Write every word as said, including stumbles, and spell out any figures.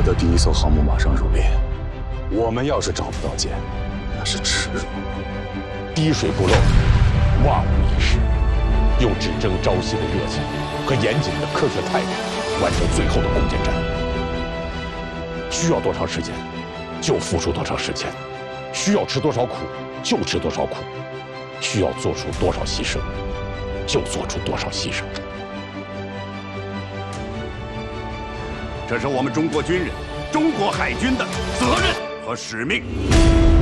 的第一艘航母马上入列。我们要是找不到舰，那是耻辱。 滴水不漏，万无一失。用只争朝夕的热情和严谨的科学态度，完成最后的攻坚战。需要多长时间，就付出多长时间；需要吃多少苦，就吃多少苦；需要做出多少牺牲，就做出多少牺牲。 这是我们中国军人、中国海军的责任和使命。